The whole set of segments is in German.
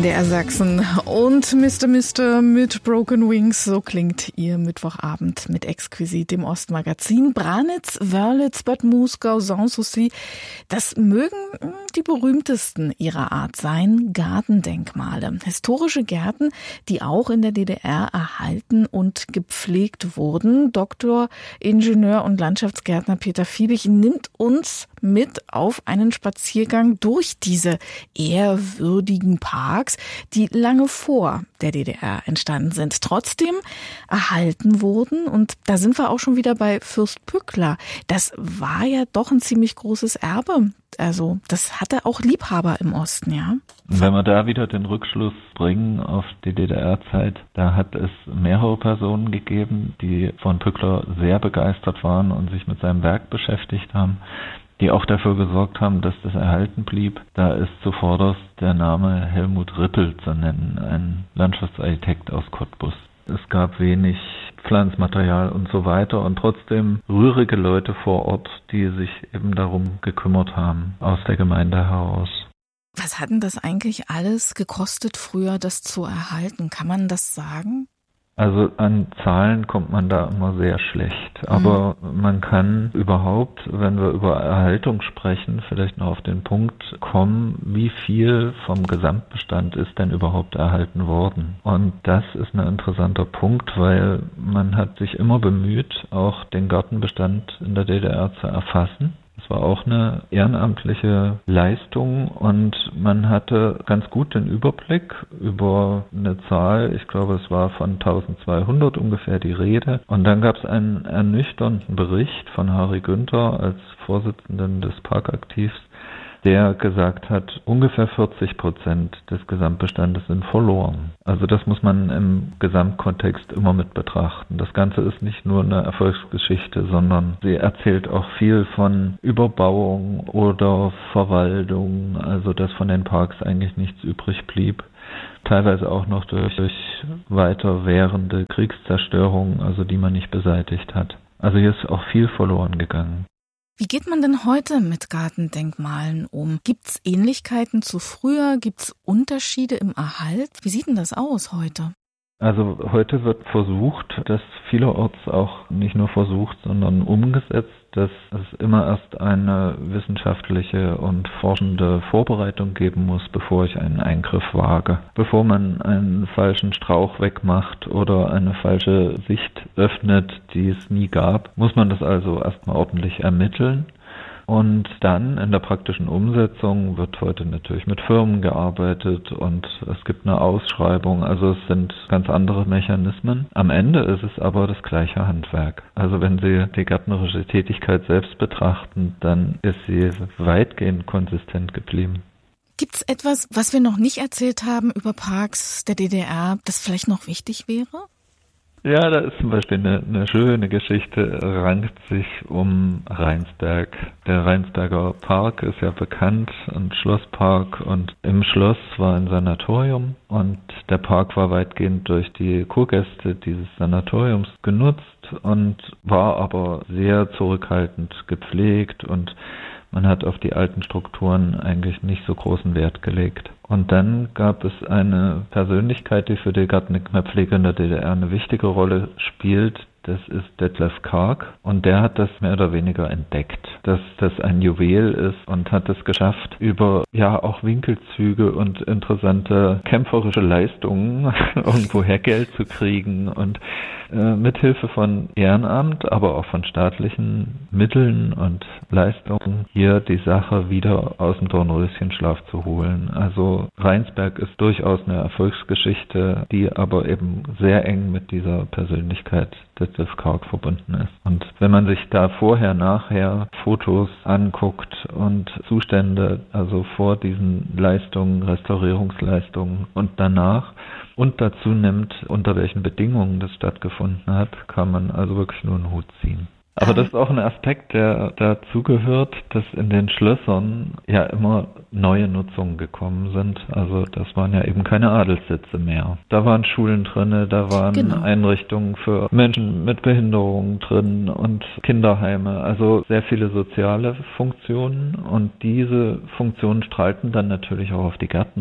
MDR Sachsen und Mr. mit Broken Wings, so klingt ihr Mittwochabend mit Exquisit, dem Ostmagazin. Branitz, Wörlitz, Bad Muskau, Sanssouci, das mögen die berühmtesten ihrer Art sein, Gartendenkmale. Historische Gärten, die auch in der DDR erhalten und gepflegt wurden. Doktor, Ingenieur und Landschaftsgärtner Peter Fiebig nimmt uns mit auf einen Spaziergang durch diese ehrwürdigen Parks, die lange vor der DDR entstanden sind, trotzdem erhalten wurden. Und da sind wir auch schon wieder bei Fürst Pückler. Das war ja doch ein ziemlich großes Erbe. Also das hatte auch Liebhaber im Osten, ja. Wenn wir da wieder den Rückschluss bringen auf die DDR-Zeit, da hat es mehrere Personen gegeben, die von Pückler sehr begeistert waren und sich mit seinem Werk beschäftigt haben, die auch dafür gesorgt haben, dass das erhalten blieb. Da ist zuvorderst der Name Helmut Rippel zu nennen, ein Landschaftsarchitekt aus Cottbus. Es gab wenig Pflanzmaterial und so weiter und trotzdem rührige Leute vor Ort, die sich eben darum gekümmert haben, aus der Gemeinde heraus. Was hat denn das eigentlich alles gekostet früher, das zu erhalten? Kann man das sagen? Also an Zahlen kommt man da immer sehr schlecht, aber man kann überhaupt, wenn wir über Erhaltung sprechen, vielleicht noch auf den Punkt kommen, wie viel vom Gesamtbestand ist denn überhaupt erhalten worden. Und das ist ein interessanter Punkt, weil man hat sich immer bemüht, auch den Gartenbestand in der DDR zu erfassen. Das war auch eine ehrenamtliche Leistung und man hatte ganz gut den Überblick über eine Zahl, ich glaube es war von 1200 ungefähr die Rede. Und dann gab es einen ernüchternden Bericht von Harry Günther als Vorsitzenden des Parkaktivs, der gesagt hat, ungefähr 40% des Gesamtbestandes sind verloren. Also das muss man im Gesamtkontext immer mit betrachten. Das Ganze ist nicht nur eine Erfolgsgeschichte, sondern sie erzählt auch viel von Überbauung oder Verwaltung, also dass von den Parks eigentlich nichts übrig blieb. Teilweise auch noch durch weiter währende Kriegszerstörung, also die man nicht beseitigt hat. Also hier ist auch viel verloren gegangen. Wie geht man denn heute mit Gartendenkmalen um? Gibt's Ähnlichkeiten zu früher? Gibt's Unterschiede im Erhalt? Wie sieht denn das aus heute? Also heute wird versucht, dass vielerorts auch nicht nur versucht, sondern umgesetzt, dass es immer erst eine wissenschaftliche und forschende Vorbereitung geben muss, bevor ich einen Eingriff wage. Bevor man einen falschen Strauch wegmacht oder eine falsche Sicht öffnet, die es nie gab, muss man das also erstmal ordentlich ermitteln. Und dann in der praktischen Umsetzung wird heute natürlich mit Firmen gearbeitet und es gibt eine Ausschreibung, also es sind ganz andere Mechanismen. Am Ende ist es aber das gleiche Handwerk. Also wenn Sie die gärtnerische Tätigkeit selbst betrachten, dann ist sie weitgehend konsistent geblieben. Gibt's etwas, was wir noch nicht erzählt haben über Parks der DDR, das vielleicht noch wichtig wäre? Ja, da ist zum Beispiel eine schöne Geschichte, rankt sich um Rheinsberg. Der Rheinsberger Park ist ja bekannt, ein Schlosspark, und im Schloss war ein Sanatorium und der Park war weitgehend durch die Kurgäste dieses Sanatoriums genutzt und war aber sehr zurückhaltend gepflegt und man hat auf die alten Strukturen eigentlich nicht so großen Wert gelegt. Und dann gab es eine Persönlichkeit, die für die Gartendenkmalpflege in der DDR eine wichtige Rolle spielt. Das ist Detlef Karg und der hat das mehr oder weniger entdeckt, dass das ein Juwel ist und hat es geschafft, über auch Winkelzüge und interessante kämpferische Leistungen irgendwoher Geld zu kriegen und mithilfe von Ehrenamt, aber auch von staatlichen Mitteln und Leistungen hier die Sache wieder aus dem Dornröschenschlaf zu holen. Also Rheinsberg ist durchaus eine Erfolgsgeschichte, die aber eben sehr eng mit dieser Persönlichkeit Detlef Karg verbunden ist. Und wenn man sich da vorher, nachher Fotos anguckt und Zustände, also vor diesen Leistungen, Restaurierungsleistungen und danach und dazu nimmt, unter welchen Bedingungen das stattgefunden hat, kann man also wirklich nur einen Hut ziehen. Aber das ist auch ein Aspekt, der dazugehört, dass in den Schlössern ja immer neue Nutzungen gekommen sind. Also das waren ja eben keine Adelssitze mehr. Da waren Schulen drin, da waren Einrichtungen für Menschen mit Behinderungen drin und Kinderheime. Also sehr viele soziale Funktionen und diese Funktionen strahlten dann natürlich auch auf die Gärten aus.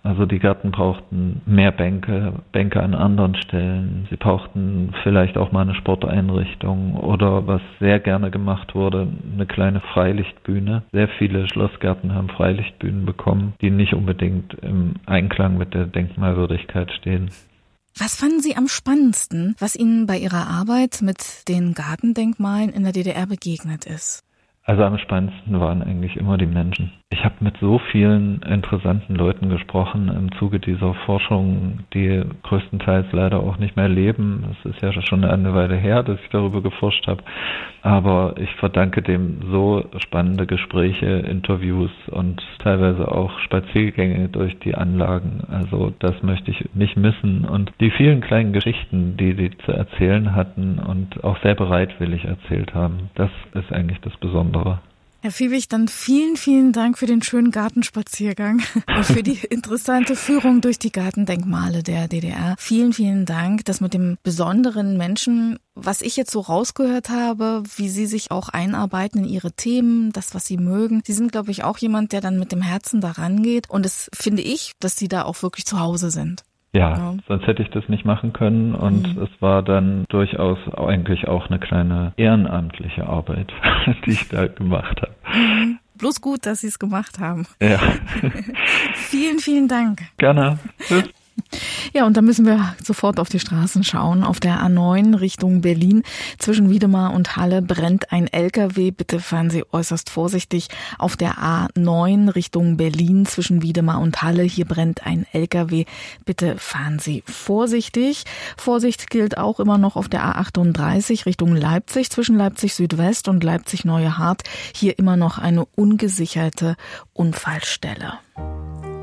Also die Gärten brauchten mehr Bänke an anderen Stellen. Sie brauchten vielleicht auch mal eine Sporteinrichtung oder was sehr gerne gemacht wurde, eine kleine Freilichtbühne. Sehr viele Schlossgärten haben Freilichtbühnen bekommen, die nicht unbedingt im Einklang mit der Denkmalwürdigkeit stehen. Was fanden Sie am spannendsten, was Ihnen bei Ihrer Arbeit mit den Gartendenkmalen in der DDR begegnet ist? Also am spannendsten waren eigentlich immer die Menschen. Ich habe mit so vielen interessanten Leuten gesprochen im Zuge dieser Forschung, die größtenteils leider auch nicht mehr leben. Es ist ja schon eine Weile her, dass ich darüber geforscht habe. Aber ich verdanke dem so spannende Gespräche, Interviews und teilweise auch Spaziergänge durch die Anlagen. Also das möchte ich nicht missen. Und die vielen kleinen Geschichten, die zu erzählen hatten und auch sehr bereitwillig erzählt haben, das ist eigentlich das Besondere. Herr Viehwig, dann vielen, vielen Dank für den schönen Gartenspaziergang und für die interessante Führung durch die Gartendenkmale der DDR. Vielen, vielen Dank. Das mit dem besonderen Menschen, was ich jetzt so rausgehört habe, wie Sie sich auch einarbeiten in Ihre Themen, das, was Sie mögen. Sie sind, glaube ich, auch jemand, der dann mit dem Herzen da rangeht. Und das finde ich, dass Sie da auch wirklich zu Hause sind. Ja, sonst hätte ich das nicht machen können und es war dann durchaus eigentlich auch eine kleine ehrenamtliche Arbeit, die ich da gemacht habe. Bloß gut, dass Sie es gemacht haben. Ja. Vielen, vielen Dank. Gerne. Tschüss. Ja, und da müssen wir sofort auf die Straßen schauen. Auf der A9 Richtung Berlin zwischen Wiedemar und Halle brennt ein LKW. Bitte fahren Sie äußerst vorsichtig. Auf der A9 Richtung Berlin zwischen Wiedemar und Halle, hier brennt ein LKW. Bitte fahren Sie vorsichtig. Vorsicht gilt auch immer noch auf der A38 Richtung Leipzig zwischen Leipzig Südwest und Leipzig Neue Hart. Hier immer noch eine ungesicherte Unfallstelle.